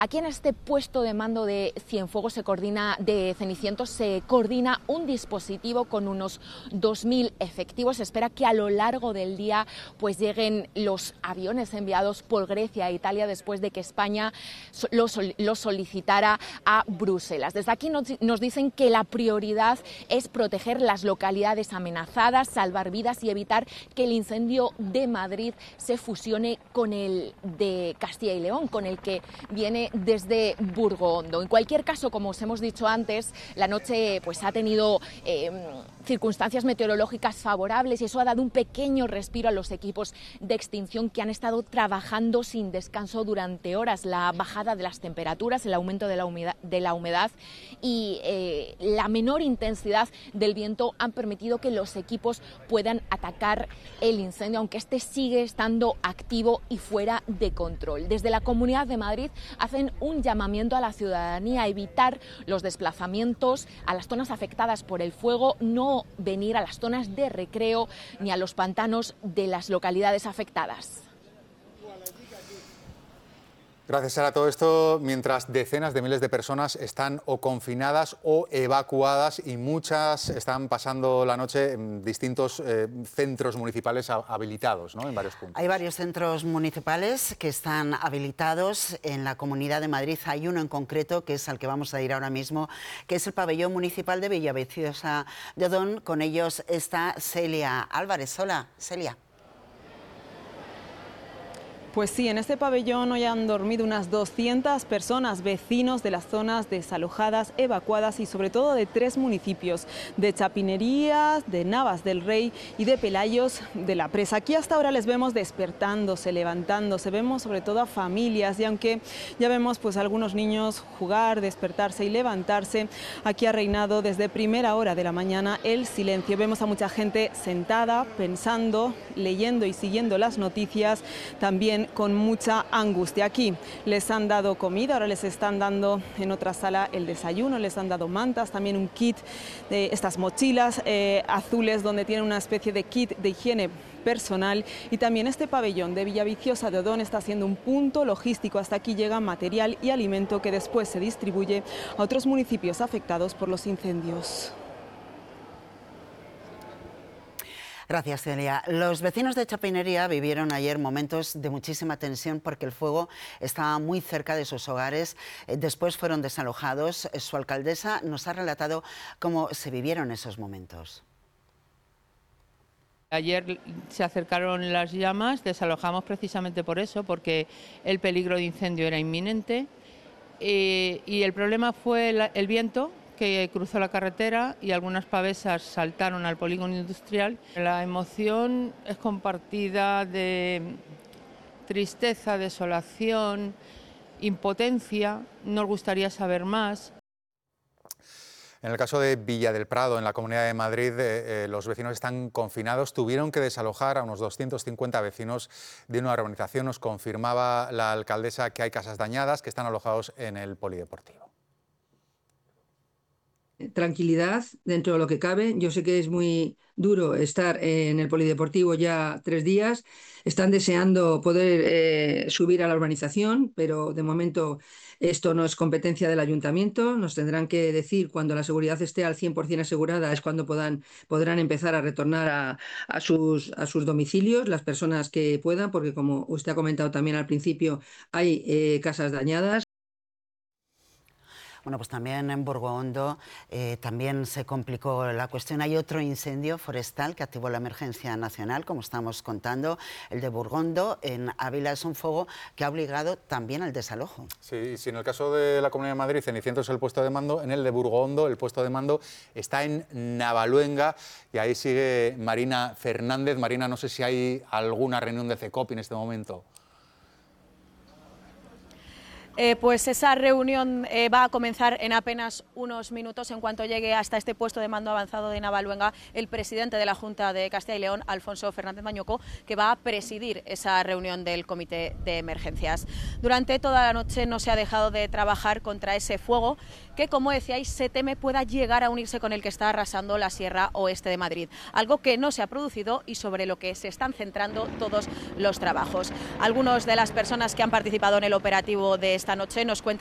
Aquí en este puesto de mando de Cienfuegos de Cenicientos se coordina un dispositivo con unos 2.000 efectivos. Se espera que a lo largo del día pues lleguen los aviones enviados por Grecia e Italia después de que España lo solicitara a Bruselas. Desde aquí nos dicen que la prioridad es proteger las localidades amenazadas, salvar vidas y evitar que el incendio de Madrid se fusione con el de Castilla y León, con el que viene desde Burgondo. En cualquier caso, como os hemos dicho antes, la noche pues ha tenido circunstancias meteorológicas favorables y eso ha dado un pequeño respiro a los equipos de extinción que han estado trabajando sin descanso durante horas. La bajada de las temperaturas, el aumento de la humedad y la menor intensidad del viento han permitido que los equipos puedan atacar el incendio, aunque este sigue estando activo y fuera de control. Desde la Comunidad de Madrid hacen un llamamiento a la ciudadanía a evitar los desplazamientos a las zonas afectadas por el fuego, no venir a las zonas de recreo ni a los pantanos de las localidades afectadas. Gracias, Sara. Todo esto mientras decenas de miles de personas están o confinadas o evacuadas y muchas están pasando la noche en distintos centros municipales habilitados, ¿no?, en varios puntos. Hay varios centros municipales que están habilitados en la Comunidad de Madrid. Hay uno en concreto que es al que vamos a ir ahora mismo, que es el pabellón municipal de Villaviciosa de Odón. Con ellos está Celia Álvarez. Hola, Celia. Pues sí, en este pabellón hoy han dormido unas 200 personas, vecinos de las zonas desalojadas, evacuadas y sobre todo de 3 municipios, de Chapinerías, de Navas del Rey y de Pelayos de la Presa. Aquí hasta ahora les vemos despertándose, levantándose, vemos sobre todo a familias y aunque ya vemos pues algunos niños jugar, despertarse y levantarse, aquí ha reinado desde primera hora de la mañana el silencio. Vemos a mucha gente sentada, pensando, leyendo y siguiendo las noticias, también con mucha angustia. Aquí les han dado comida, ahora les están dando en otra sala el desayuno, les han dado mantas, también un kit de estas mochilas azules donde tienen una especie de kit de higiene personal y también este pabellón de Villaviciosa de Odón está siendo un punto logístico. Hasta aquí llega material y alimento que después se distribuye a otros municipios afectados por los incendios. Gracias, Celia. Los vecinos de Chapinería vivieron ayer momentos de muchísima tensión porque el fuego estaba muy cerca de sus hogares. Después fueron desalojados. Su alcaldesa nos ha relatado cómo se vivieron esos momentos. Ayer se acercaron las llamas, desalojamos precisamente por eso, porque el peligro de incendio era inminente y el problema fue el viento, que cruzó la carretera y algunas pavesas saltaron al polígono industrial. La emoción es compartida de tristeza, desolación, impotencia. Nos gustaría saber más. En el caso de Villa del Prado, en la Comunidad de Madrid, los vecinos están confinados. Tuvieron que desalojar a unos 250 vecinos de una urbanización. Nos confirmaba la alcaldesa que hay casas dañadas, que están alojados en el polideportivo. Tranquilidad dentro de lo que cabe. Yo sé que es muy duro estar en el polideportivo ya 3 días. Están deseando poder subir a la urbanización, pero de momento esto no es competencia del ayuntamiento. Nos tendrán que decir cuando la seguridad esté al 100% asegurada, es cuando podrán empezar a retornar a sus domicilios, las personas que puedan, porque como usted ha comentado también al principio, hay casas dañadas. Bueno, pues también en Burgondo también se complicó la cuestión. Hay otro incendio forestal que activó la emergencia nacional, como estamos contando. El de Burgondo, en Ávila, es un fuego que ha obligado también al desalojo. Sí, en el caso de la Comunidad de Madrid, Cenicientos es el puesto de mando. En el de Burgondo, el puesto de mando está en Navaluenga y ahí sigue Marina Fernández. Marina, no sé si hay alguna reunión de CECOP en este momento. Pues esa reunión va a comenzar en apenas unos minutos. En cuanto llegue hasta este puesto de mando avanzado de Navaluenga el presidente de la Junta de Castilla y León, Alfonso Fernández Mañueco, que va a presidir esa reunión del Comité de Emergencias. Durante toda la noche no se ha dejado de trabajar contra ese fuego que, como decíais, se teme pueda llegar a unirse con el que está arrasando la Sierra Oeste de Madrid, algo que no se ha producido y sobre lo que se están centrando todos los trabajos. Algunas de las personas que han participado en el operativo de esta noche. Nos cuenta